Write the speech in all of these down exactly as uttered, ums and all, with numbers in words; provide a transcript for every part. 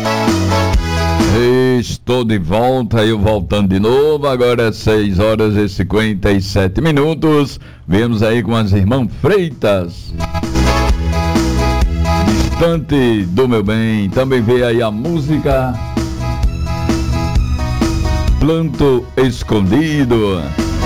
Estou de volta, eu voltando de novo, agora é seis horas e cinquenta e sete minutos. Viemos aí com as irmãs Freitas. Distante do meu bem. Também veio aí a música Planto Escondido.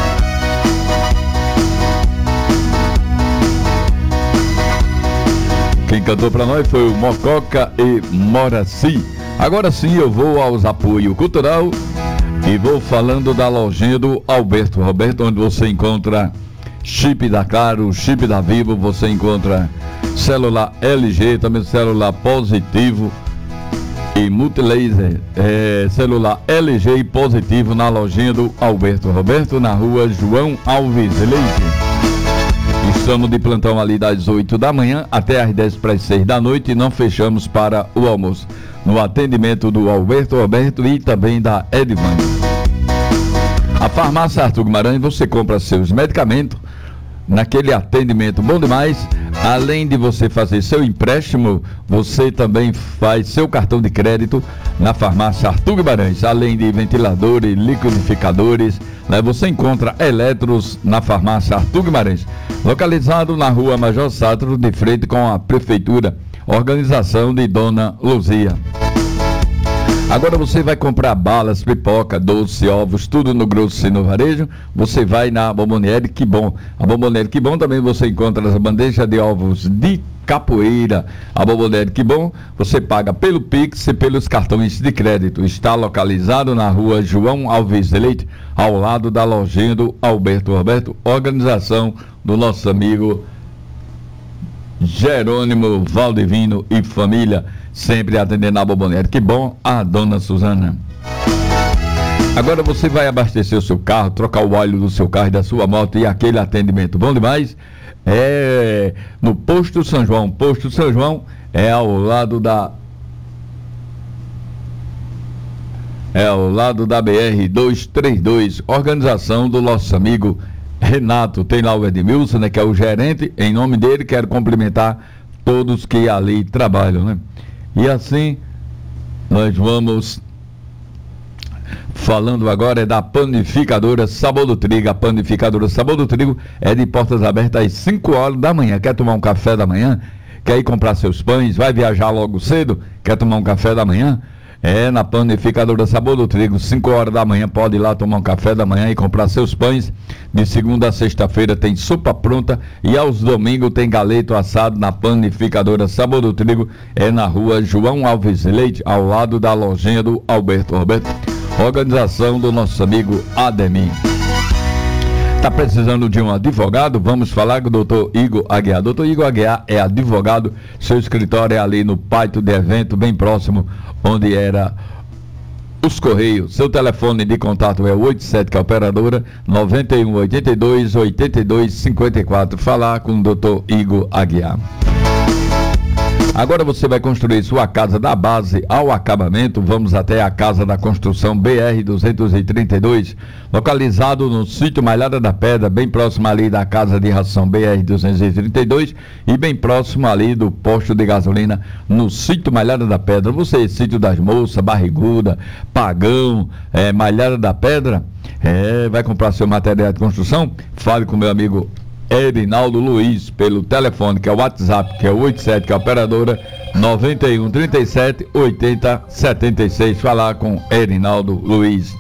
Quem cantou pra nós foi o Mococa e Moraci. Agora sim eu vou aos apoio cultural e vou falando da lojinha do Alberto Roberto, onde você encontra chip da Claro, chip da Vivo, você encontra celular L G, também celular Positivo e Multilaser, é, celular L G e Positivo na lojinha do Alberto Roberto, na rua João Alves Leite. Estamos de plantão ali das oito da manhã até as dez para as seis da noite e não fechamos para o almoço. No atendimento do Alberto Roberto e também da Edvane. A farmácia Arthur Guimarães, você compra seus medicamentos naquele atendimento bom demais. Além de você fazer seu empréstimo, você também faz seu cartão de crédito na farmácia Arthur Guimarães. Além de ventiladores, liquidificadores, né, você encontra eletros na farmácia Arthur Guimarães, localizado na rua Major Sátiro, de frente com a prefeitura. Organização de Dona Luzia. Agora você vai comprar balas, pipoca, doce, ovos, tudo no grosso e no varejo. Você vai na Bomboniere Que Bom. A Bomboniere Que Bom também você encontra as bandejas de ovos de capoeira. A Bomboniere Que Bom você paga pelo Pix e pelos cartões de crédito. Está localizado na rua João Alves Leite, ao lado da lojinha do Alberto Roberto. Organização do nosso amigo Jerônimo Valdivino e família, sempre atendendo a Bomboniere Que Bom, a dona Suzana. Agora você vai abastecer o seu carro, trocar o óleo do seu carro e da sua moto, e aquele atendimento bom demais é no Posto São João. Posto São João é ao lado da é ao lado da B R duzentos e trinta e dois, organização do nosso amigo Renato. Tem lá o Edmilson, né, que é o gerente. Em nome dele, quero cumprimentar todos que ali trabalham, né? E assim, nós vamos falando agora é da panificadora Sabor do Trigo. A panificadora Sabor do Trigo é de portas abertas às cinco horas da manhã. Quer tomar um café da manhã? Quer ir comprar seus pães? Vai viajar logo cedo? Quer tomar um café da manhã? É na panificadora Sabor do Trigo, cinco horas da manhã, pode ir lá tomar um café da manhã e comprar seus pães. De segunda a sexta-feira tem sopa pronta e aos domingos tem galeto assado na panificadora Sabor do Trigo. É na rua João Alves Leite, ao lado da lojinha do Alberto Roberto. Organização do nosso amigo Ademir. Está precisando de um advogado? Vamos falar com o doutor Igor Aguiar. doutor Igor Aguiar é advogado, seu escritório é ali no pátio de evento, bem próximo onde era os Correios. Seu telefone de contato é o oitenta e sete, que é a operadora, noventa e um, oitenta e dois, oitenta e dois, cinquenta e quatro. Falar com o doutor Igor Aguiar. Agora você vai construir sua casa da base ao acabamento. Vamos até a Casa da Construção B R duzentos e trinta e dois, localizado no sítio Malhada da Pedra, bem próximo ali da Casa de Ração B R duzentos e trinta e dois e bem próximo ali do posto de gasolina no sítio Malhada da Pedra. Você, sítio das Moças, Barriguda, Pagão, é, Malhada da Pedra, é, vai comprar seu material de construção? Fale com meu amigo Erinaldo Luiz pelo telefone, que é o WhatsApp, que é o oitenta e sete, que é a operadora, noventa e um, trinta e sete, oitenta, setenta e seis. Falar com Erinaldo Luiz.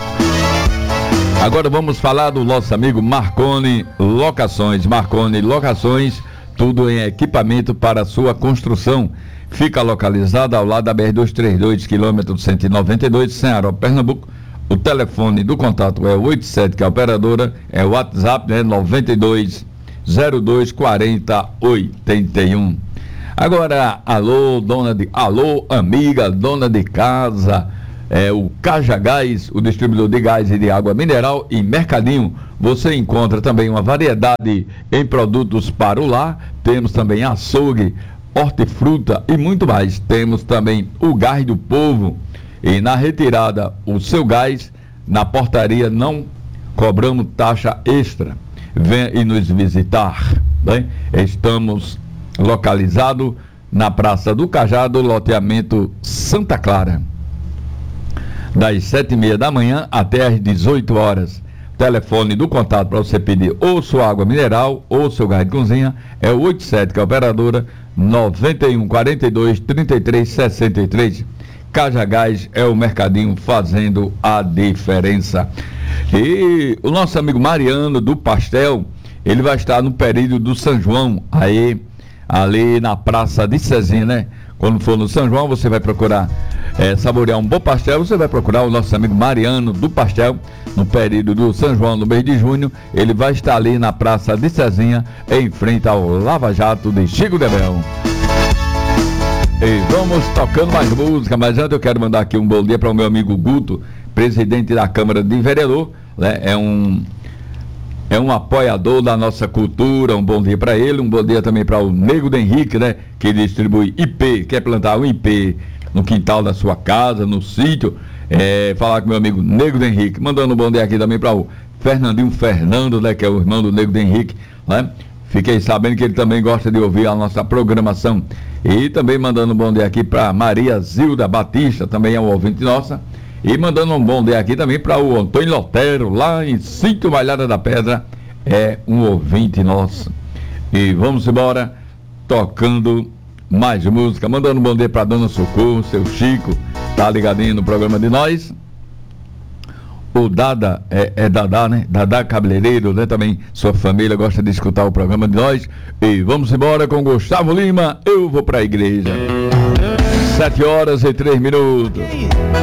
Agora vamos falar do nosso amigo Marconi Locações. Marconi Locações, tudo em equipamento para a sua construção. Fica localizado ao lado da B R duzentos e trinta e dois, quilômetro cento e noventa e dois, Ceará, Pernambuco. O telefone do contato é o oitenta e sete, que é a operadora, é o WhatsApp, né, noventa e dois, zero dois, quarenta, oitenta e um. Agora, alô, dona de, alô, amiga, dona de casa, é o Caja Gás, o distribuidor de gás e de água mineral em Mercadinho. Você encontra também uma variedade em produtos para o lar. Temos também açougue, hortifruta e muito mais. Temos também o Gás do Povo. E na retirada, o seu gás, na portaria, não cobramos taxa extra. Venha e nos visitar, né? Estamos localizados na Praça do Cajado, loteamento Santa Clara, das sete e meia da manhã até às dezoito horas. Telefone do contato para você pedir ou sua água mineral ou seu gás de cozinha é o oitenta e sete, que é a operadora noventa e um, quarenta e dois, trinta e três, sessenta e três. Cajagás é o mercadinho fazendo a diferença. E o nosso amigo Mariano do Pastel, ele vai estar no período do São João, aí ali na Praça de Cezinha, né? Quando for no São João, você vai procurar é, saborear um bom pastel, você vai procurar o nosso amigo Mariano do Pastel, no período do São João, no mês de junho. Ele vai estar ali na Praça de Cezinha, em frente ao Lava Jato de Chico de Bel. E vamos tocando mais música, mas antes eu quero mandar aqui um bom dia para o meu amigo Guto, presidente da Câmara de Vereador, né? É um... É um apoiador da nossa cultura. Um bom dia para ele, um bom dia também para o Nego do Henrique, né? Que distribui I P, quer plantar um I P no quintal da sua casa, no sítio. É, falar com meu amigo Nego do Henrique. Mandando um bom dia aqui também para o Fernandinho Fernando, né? Que é o irmão do Nego do Henrique, né? Fiquei sabendo que ele também gosta de ouvir a nossa programação. E também mandando um bom dia aqui para Maria Zilda Batista, também é um ouvinte nossa. E mandando um bom dia aqui também para o Antônio Lotero, lá em Sítio Malhada da Pedra, é um ouvinte nosso. E vamos embora, tocando mais música, mandando um bom dia para Dona Socorro, seu Chico, tá ligadinho no programa de nós. O Dada, é, é Dadá, né? Dadá Cabeleireiro, né? Também sua família gosta de escutar o programa de nós. E vamos embora com Gustavo Lima, Eu Vou Pra Igreja. Sete horas e três minutos.